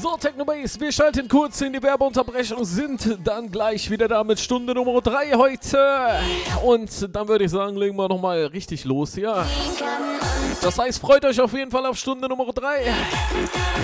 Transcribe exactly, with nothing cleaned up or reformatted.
So, Technobase, wir schalten kurz in die Werbeunterbrechung, sind dann gleich wieder da mit Stunde Nummer drei heute. Und dann würde ich sagen, legen wir nochmal richtig los hier. Das heißt, freut euch auf jeden Fall auf Stunde Nummer drei.